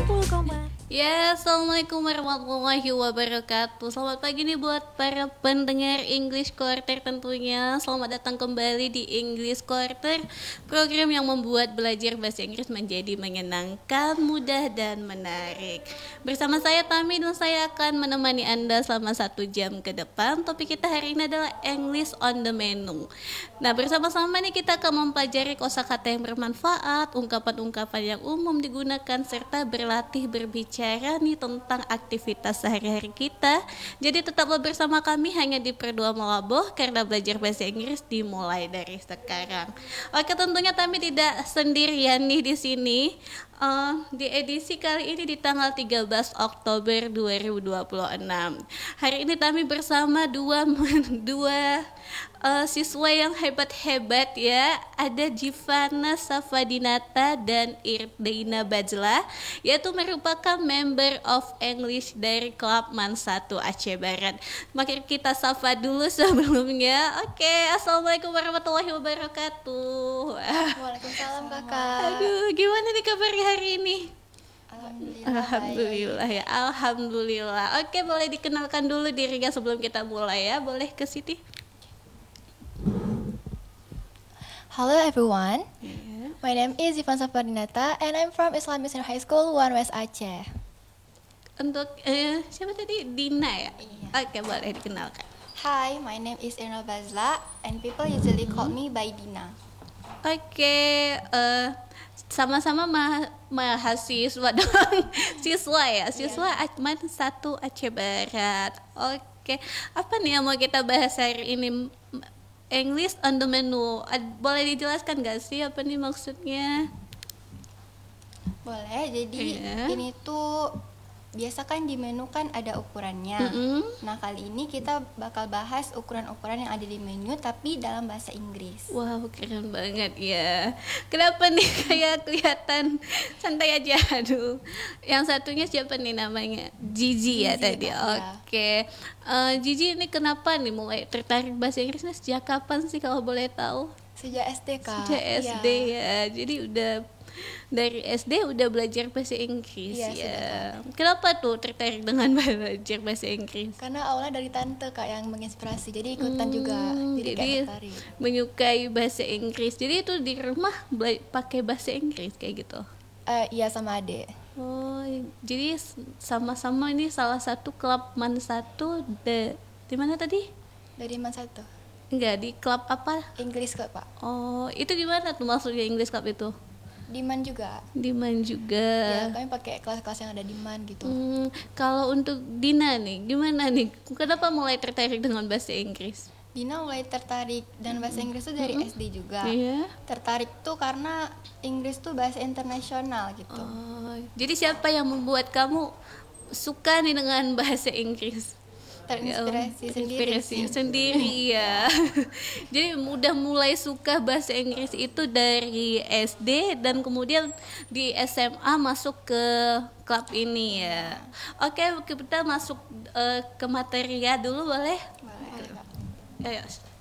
Ya, assalamualaikum warahmatullahi wabarakatuh. Selamat pagi nih buat para pendengar English Quarter tentunya. Selamat datang kembali di English Quarter, program yang membuat belajar bahasa Inggris menjadi menyenangkan, mudah, dan menarik. Bersama saya Tami dan saya akan menemani Anda selama 1 jam ke depan. Topik kita hari ini adalah English on the menu. Nah, bersama-sama nih kita akan mempelajari kosakata yang bermanfaat, ungkapan-ungkapan yang umum digunakan, serta berlatih berbicara nih tentang aktivitas sehari-hari kita. Jadi tetaplah bersama kami hanya di Perdua Melaboh karena belajar bahasa Inggris dimulai dari sekarang. Oke, tentunya Tami tidak sendirian nih di sini. Di edisi kali ini di tanggal 13 Oktober 2026. Hari ini Tami bersama dua siswa yang hebat-hebat ya. Ada Jivana Safadinata dan Irdaina Bajla, yaitu merupakan member of English dari Klub Man 1 Aceh Barat. Mari kita sapa dulu sebelumnya. Oke, assalamualaikum warahmatullahi wabarakatuh. Waalaikumsalam kakak. Aduh, gimana nih kabarnya hari ini? Alhamdulillah. Ya, alhamdulillah. Oke, boleh dikenalkan dulu dirinya sebelum kita mulai ya. Boleh ke Siti? Hello everyone. Yeah. My name is Ivan Safardinata and I'm from Islamic Senior High School 1 West Aceh. Untuk siapa tadi? Dina ya? Iya. Oke, boleh dikenalkan. Hi, my name is Irna Bazla and people usually call me by Dina. Oke, sama-sama mahasiswa dong. Siswa ya, siswa Atman 1 Aceh Barat. Oke, apa nih yang mau kita bahas hari ini? English on the menu. Boleh dijelaskan gak sih apa nih maksudnya? Boleh, jadi Iya. ini tuh biasa kan di menu kan ada ukurannya. Nah kali ini kita bakal bahas ukuran-ukuran yang ada di menu tapi dalam bahasa Inggris. Wow, keren banget ya. Kenapa nih kayak kelihatan santai aja? Aduh. Yang satunya siapa nih namanya? Gigi ya Gigi, tadi. Kak, ya. Oke. Gigi ini kenapa nih mulai tertarik bahasa Inggrisnya sejak kapan sih kalau boleh tahu? Sejak SD kak. Sejak SD Iya. ya. Jadi udah dari SD udah belajar bahasa Inggris Iya, ya. Kenapa tuh tertarik dengan belajar bahasa Inggris? Karena awalnya dari tante kak yang menginspirasi, jadi ikutan juga. Jadi kayak Jadi tertarik. menyukai bahasa Inggris. Jadi itu di rumah pakai bahasa Inggris kayak gitu. Iya sama adek. Oh, jadi sama-sama ini salah satu klub Man 1 di mana tadi? Dari Man 1 Enggak, di klub apa? Inggris kok pak. Oh, itu gimana tuh maksudnya English Club itu? Di Man juga. Di Man juga. Ya kami pakai kelas-kelas yang ada di Man gitu. Kalau untuk Dina nih, gimana nih? Kenapa mulai tertarik dengan bahasa Inggris? Dina mulai tertarik dan bahasa Inggris tuh dari SD juga. Iya. Tertarik tuh karena Inggris tuh bahasa internasional gitu. Oh, jadi siapa yang membuat kamu suka nih dengan bahasa Inggris? Terinspirasi sendiri Inspirasi sih. sendiri ya. Jadi udah mulai suka bahasa Inggris itu dari SD dan kemudian di SMA masuk ke klub ini ya. Oke, kita masuk ke materinya dulu boleh? Boleh, Kak. Ayo.